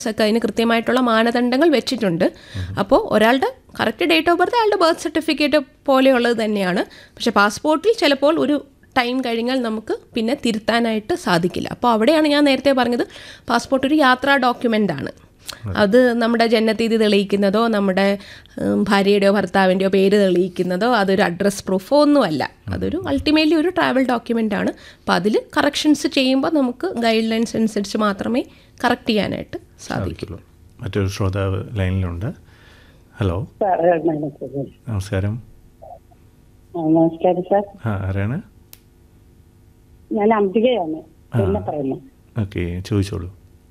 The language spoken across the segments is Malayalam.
ഒക്കെ അതിന് കൃത്യമായിട്ടുള്ള മാനദണ്ഡങ്ങൾ വെച്ചിട്ടുണ്ട്. അപ്പോൾ ഒരാളുടെ കറക്റ്റ് ഡേറ്റ് ഓഫ് ബർത്ത് അയാളുടെ ബർത്ത് സർട്ടിഫിക്കറ്റ് പോലെയുള്ളത് തന്നെയാണ്. പക്ഷേ പാസ്പോർട്ടിൽ ചിലപ്പോൾ ഒരു ടൈം കഴിഞ്ഞാൽ നമുക്ക് പിന്നെ തിരുത്താനായിട്ട് സാധിക്കില്ല. അപ്പോൾ അവിടെയാണ് ഞാൻ നേരത്തെ പറഞ്ഞത്, പാസ്പോർട്ട് ഒരു യാത്രാ ഡോക്യുമെൻ്റാണ്. അത് നമ്മുടെ ജനനത്തീയതി തെളിയിക്കുന്നതോ നമ്മുടെ ഭാര്യയുടെയോ ഭർത്താവിൻ്റെയോ പേര് തെളിയിക്കുന്നതോ അതൊരു അഡ്രസ് പ്രൂഫോ ഒന്നുമല്ല. അതൊരു അൾട്ടിമേറ്റ്ലി ഒരു ട്രാവൽ ഡോക്യുമെൻ്റാണ്. അപ്പോൾ അതിൽ കറക്ഷൻസ് ചെയ്യുമ്പോൾ നമുക്ക് ഗൈഡ് ലൈൻസ് അനുസരിച്ച് മാത്രമേ കറക്റ്റ് ചെയ്യാനായിട്ട് സാധിക്കുള്ളൂ. മറ്റൊരു ശ്രോതാവ് ലൈനിലുണ്ട്. ഹലോ, നമസ്കാരം. നമസ്കാരം സാർ. ആരാണ്? ഞാൻ അംബികയാണ്. ഓക്കെ, ചോദിച്ചോളൂ.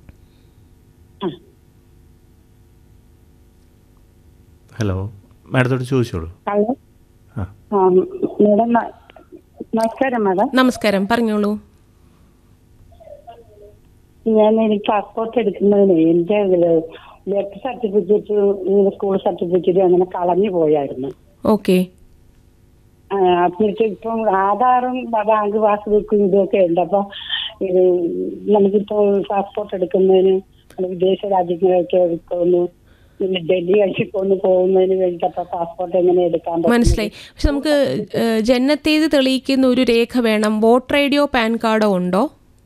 ഹലോ, മാഡത്തോട് ചോദിച്ചോളൂ. ഹലോ മാഡം, നമസ്കാരം മാഡം. നമസ്കാരം, പറഞ്ഞോളൂ. എനിക്ക് പാസ്പോർട്ട് എടുക്കുന്നതിന് എൻ്റെ ബർത്ത് സർട്ടിഫിക്കറ്റ്, സ്കൂൾ സർട്ടിഫിക്കറ്റ് അങ്ങനെ കളഞ്ഞു പോയായിരുന്നു. ഓക്കെ. എന്നിട്ട് ഇപ്പം ആധാറും ബാങ്ക് പാസ്ബുക്കും ഇതൊക്കെ ഉണ്ട്. അപ്പൊ ഇത് നമുക്കിപ്പോ പാസ്പോർട്ട് എടുക്കുന്നതിന് വിദേശ രാജ്യങ്ങളൊക്കെ എടുക്കുന്നു, ഡൽഹി കഴിച്ചിക്കൊന്ന് പോകുന്നതിന് വേണ്ടിട്ട് അപ്പൊ പാസ്പോർട്ട് എങ്ങനെ എടുക്കാൻ പറ്റും? മനസ്സിലായി. പക്ഷെ നമുക്ക് ജനനത്തീയതി തെളിയിക്കുന്ന ഒരു രേഖ വേണം. വോട്ടർ ഐ ഡിയോ പാൻ കാർഡോ ഉണ്ടോ?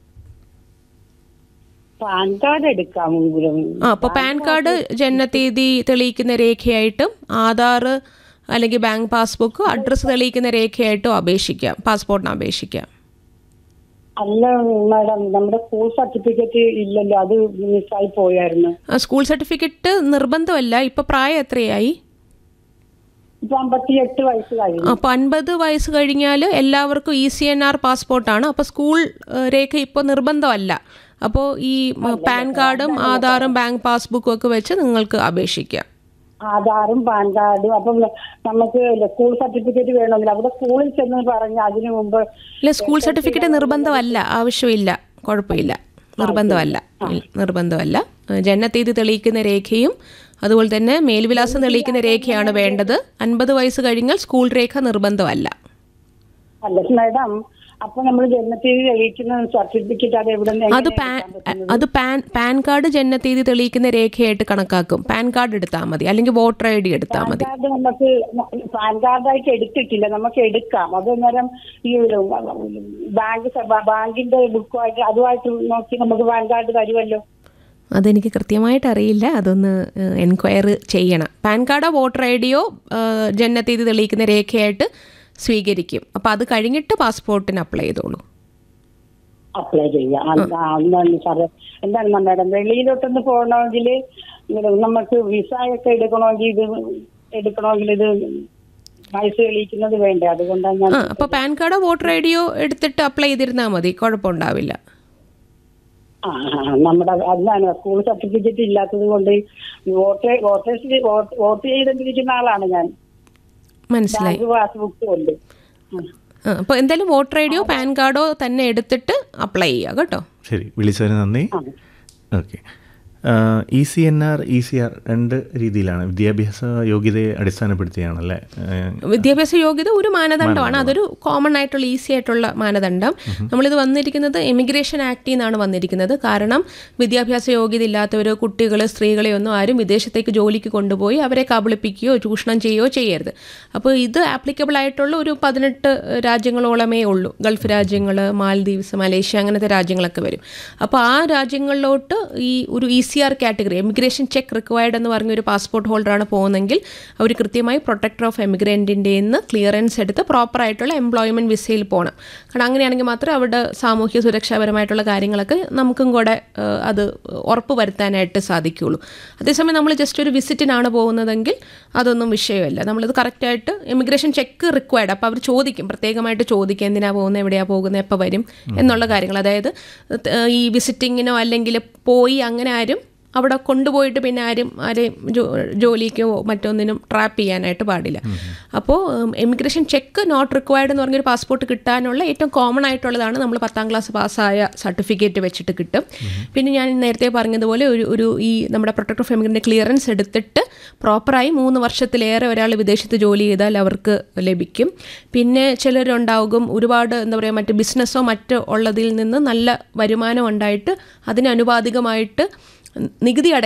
പാൻ കാർഡ് എടുക്കാം. അപ്പോൾ പാൻ കാർഡ് ജനനത്തീയതി തെളിയിക്കുന്ന രേഖയായിട്ടും ആധാർ അല്ലെങ്കിൽ ബാങ്ക് പാസ്ബുക്ക് അഡ്രസ്സ് തെളിയിക്കുന്ന രേഖയായിട്ടും അപേക്ഷിക്കാം, പാസ്പോർട്ടിന് അപേക്ഷിക്കാം. അല്ല മാഡം, നമ്മുടെ സ്കൂൾ സർട്ടിഫിക്കറ്റ് ഇല്ലല്ലോ, അത് മിസ്സായി പോയായിരുന്നു. School certificate നിർബന്ധമല്ല. ഇപ്പൊ പ്രായം എത്രയായി? ഇപ്പൊ 58 വയസ്സ് കഴിഞ്ഞു. അപ്പോൾ 50 വയസ്സ് കഴിഞ്ഞാൽ എല്ലാവർക്കും ECNR പാസ്പോർട്ടാണ്. അപ്പോൾ സ്കൂൾ രേഖ ഇപ്പോൾ നിർബന്ധമല്ല. അപ്പോൾ ഈ പാൻ കാർഡും ആധാറും ബാങ്ക് പാസ്ബുക്കും ഒക്കെ വെച്ച് നിങ്ങൾക്ക് അപേക്ഷിക്കാം. ആധാറും പാൻ കാർഡും. അപ്പം നമുക്ക് സ്കൂൾ സർട്ടിഫിക്കറ്റ് വേണമെങ്കിൽ അവിടെ സ്കൂളിൽ ചെന്ന് പറഞ്ഞ് അതിനു മുമ്പ്. ഇല്ല, സ്കൂൾ സർട്ടിഫിക്കറ്റ് നിർബന്ധമല്ല, ആവശ്യമില്ല, കുഴപ്പമില്ല, നിർബന്ധമല്ല. ജനനത്തീയതി തെളിയിക്കുന്ന രേഖയും അതുപോലെ തന്നെ മേൽവിലാസം തെളിയിക്കുന്ന രേഖയാണ് വേണ്ടത്. 50 വയസ്സ് കഴിഞ്ഞാൽ സ്കൂൾ രേഖ നിർബന്ധമല്ല. അല്ല മാഡം, അപ്പൊ നമ്മൾ ജനനത്തീയതി തെളിയിക്കുന്ന സർട്ടിഫിക്കറ്റ് അത് എവിടെ? അത് പാൻ കാർഡ് ജനനത്തീയതി തെളിയിക്കുന്ന രേഖയായിട്ട് കണക്കാക്കും. പാൻ കാർഡ് എടുത്താൽ മതി, അല്ലെങ്കിൽ വോട്ടർ ഐ ഡി എടുത്താൽ മതി. നമുക്ക് പാൻ കാർഡായിട്ട് എടുത്തിട്ടില്ല, നമുക്ക് എടുക്കാം. അത് നേരം ഈ ബാങ്കിന്റെ ബുക്കുമായിട്ട് അതുമായിട്ട് നോക്കി നമുക്ക് പാൻ കാർഡ് തരുമല്ലോ. അതെനിക്ക് കൃത്യമായിട്ട് അറിയില്ല, അതൊന്ന് എൻക്വയറി ചെയ്യണം. പാൻ കാർഡോ വോട്ടർ ഐ ഡിയോ ജനനത്തീയതി തെളിയിക്കുന്ന രേഖയായിട്ട് സ്വീകരിക്കും. അപ്പോൾ അത് കഴിഞ്ഞിട്ട് പാസ്പോർട്ടിന് അപ്ലൈ ചെയ്തോളൂ. അപ്ലൈ ചെയ്യാം. എന്താണ് മാഡം, വെളിയിലോട്ടൊന്ന് പോകണമെങ്കിൽ നമുക്ക് വിസ ഒക്കെ എടുക്കണമെങ്കിൽ ഇത് വയസ്സ് തെളിയിക്കുന്നത് വേണ്ടേ? അതുകൊണ്ടാണ്. അപ്പോൾ പാൻ കാർഡോ വോട്ടർ ഐ ഡിയോ എടുത്തിട്ട് അപ്ലൈ ചെയ്തിരുന്നാൽ മതി, കുഴപ്പമുണ്ടാവില്ല. നമ്മുടെ അതാണ് സ്കൂൾ സർട്ടിഫിക്കറ്റ് ഇല്ലാത്തത് കൊണ്ട് വോട്ട് ചെയ്തിരിക്കുന്ന ആളാണ് ഞാൻ. മനസ്സിലായി. പാസ്ബുക്കും ഉണ്ട്. അപ്പോൾ എന്തായാലും വോട്ടർ ഐ ഡിയോ പാൻ കാർഡോ തന്നെ എടുത്തിട്ട് അപ്ലൈ ചെയ്യുക കേട്ടോ. ശരി, വിളിച്ചതിന് നന്ദി. ഓക്കെ. ECNR, ECR രണ്ട് രീതിയിലാണ്. വിദ്യാഭ്യാസ യോഗ്യതയെ അടിസ്ഥാനപ്പെടുത്തിയാണല്ലേ? വിദ്യാഭ്യാസ യോഗ്യത ഒരു മാനദണ്ഡമാണ്, അതൊരു കോമൺ ആയിട്ടുള്ള ഈസി ആയിട്ടുള്ള മാനദണ്ഡം. നമ്മളിത് വന്നിരിക്കുന്നത് എമിഗ്രേഷൻ ആക്ടിൽ നിന്നാണ് വന്നിരിക്കുന്നത്. കാരണം വിദ്യാഭ്യാസ യോഗ്യത ഇല്ലാത്തവരോ കുട്ടികളെ സ്ത്രീകളെ ഒന്നും ആരും വിദേശത്തേക്ക് ജോലിക്ക് കൊണ്ടുപോയി അവരെ കബളിപ്പിക്കുകയോ ചൂഷണം ചെയ്യുകയോ ചെയ്യരുത്. അപ്പോൾ ഇത് ആപ്ലിക്കബിൾ ആയിട്ടുള്ള ഒരു 18 രാജ്യങ്ങളോളമേ ഉള്ളൂ. ഗൾഫ് രാജ്യങ്ങൾ, മാൽദീവ്സ്, മലേഷ്യ അങ്ങനത്തെ രാജ്യങ്ങളൊക്കെ വരും. അപ്പോൾ ആ രാജ്യങ്ങളിലോട്ട് ഈ ഒരു ECR category, emigration check required എന്ന് പറഞ്ഞൊരു പാസ്പോർട്ട് ഹോൾഡറാണ് പോകുന്നതെങ്കിൽ അവർ കൃത്യമായി പ്രൊട്ടക്ടർ ഓഫ് എമിഗ്രൻറ്റിൻ്റെ നിന്ന് ക്ലിയറൻസ് എടുത്ത് പ്രോപ്പറായിട്ടുള്ള എംപ്ലോയ്മെൻറ്റ് വിസയിൽ പോകണം. കാരണം അങ്ങനെയാണെങ്കിൽ മാത്രമേ അവിടെ സാമൂഹ്യ സുരക്ഷാപരമായിട്ടുള്ള കാര്യങ്ങളൊക്കെ നമുക്കും കൂടെ അത് ഉറപ്പ് വരുത്താനായിട്ട് സാധിക്കുകയുള്ളൂ. അതേസമയം നമ്മൾ ജസ്റ്റ് ഒരു വിസിറ്റിനാണ് പോകുന്നതെങ്കിൽ അതൊന്നും വിഷയമല്ല. നമ്മളിത് കറക്റ്റായിട്ട് എമിഗ്രേഷൻ ചെക്ക് റിക്വയർഡ്. അപ്പോൾ അവർ ചോദിക്കും, പ്രത്യേകമായിട്ട് ചോദിക്കും എന്തിനാണ് പോകുന്നത്, എവിടെയാണ് പോകുന്നത്, എപ്പോൾ വരും എന്നുള്ള കാര്യങ്ങൾ. അതായത് ഈ വിസിറ്റിങ്ങിനോ അല്ലെങ്കിൽ പോയി അങ്ങനെ ആരും അവിടെ കൊണ്ടുപോയിട്ട് പിന്നെ ആരെയും ജോലിക്കോ മറ്റൊന്നിനും ട്രാപ്പ് ചെയ്യാനായിട്ട് പാടില്ല. അപ്പോൾ എമിഗ്രേഷൻ ചെക്ക് നോട്ട് റിക്വയർഡ് എന്ന് പറഞ്ഞൊരു പാസ്പോർട്ട് കിട്ടാനുള്ള ഏറ്റവും കോമൺ ആയിട്ടുള്ളതാണ് നമ്മൾ 10ാം ക്ലാസ് പാസ്സായ സർട്ടിഫിക്കറ്റ് വെച്ചിട്ട് കിട്ടും. പിന്നെ ഞാൻ നേരത്തെ പറഞ്ഞതുപോലെ ഒരു ഈ നമ്മുടെ പ്രൊട്ടക്ടർ ഓഫ് എമിഗ്രൻ്റ് ക്ലിയറൻസ് എടുത്തിട്ട് പ്രോപ്പറായി 3 വർഷത്തിലേറെ ഒരാൾ വിദേശത്ത് ജോലി ചെയ്താൽ അവർക്ക് ലഭിക്കും. പിന്നെ ചിലരുണ്ടാകും ഒരുപാട് എന്താ പറയുക മറ്റ് ബിസിനസ്സോ മറ്റോ ഉള്ളതിൽ നിന്ന് നല്ല വരുമാനം ഉണ്ടായിട്ട് അതിനനുപാതികമായിട്ട് നികുതി